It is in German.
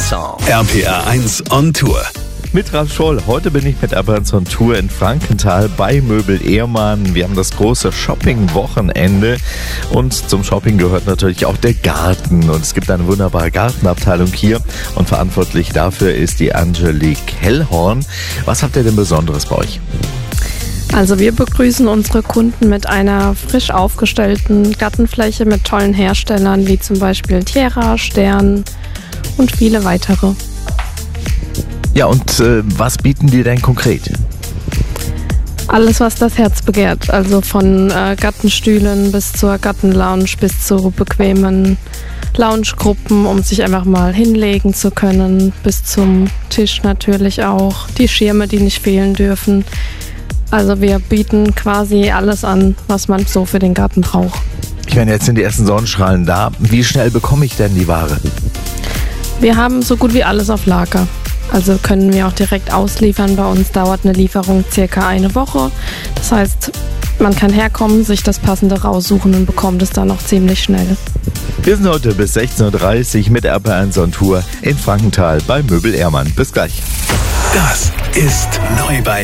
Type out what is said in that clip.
Song. RPR 1 on Tour. Mit Ralf Scholl. Heute bin ich mit RPR 1 on Tour in Frankenthal bei Möbel Ehrmann. Wir haben das große Shopping-Wochenende und zum Shopping gehört natürlich auch der Garten. Und es gibt eine wunderbare Gartenabteilung hier und verantwortlich dafür ist die Angelique Hellhorn. Was habt ihr denn Besonderes bei euch? Also wir begrüßen unsere Kunden mit einer frisch aufgestellten Gartenfläche mit tollen Herstellern wie zum Beispiel Tierra, Stern und viele weitere. Ja, und was bieten die denn konkret? Alles, was das Herz begehrt, also von Gartenstühlen bis zur Gartenlounge bis zu bequemen Loungegruppen, um sich einfach mal hinlegen zu können, bis zum Tisch natürlich auch, die Schirme, die nicht fehlen dürfen. Also wir bieten quasi alles an, was man so für den Garten braucht. Ich meine, jetzt sind die ersten Sonnenstrahlen da. Wie schnell bekomme ich denn die Ware? Wir haben so gut wie alles auf Lager. Also können wir auch direkt ausliefern. Bei uns dauert eine Lieferung circa eine Woche. Das heißt, man kann herkommen, sich das Passende raussuchen und bekommt es dann noch ziemlich schnell. Wir sind heute bis 16:30 Uhr mit RPR 1 on Tour in Frankenthal bei Möbel Ehrmann. Bis gleich. Das ist neu bei